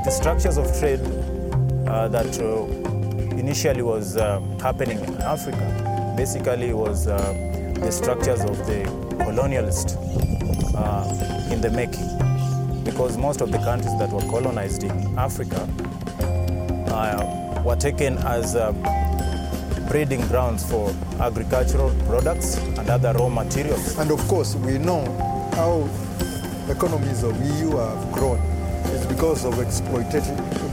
the structures of trade that initially was happening in Africa basically was the structures of the colonialist in the making, because most of the countries that were colonized in Africa were taken as breeding grounds for agricultural products and other raw materials. And of course, we know how economies of EU have grown. It's because of exploitation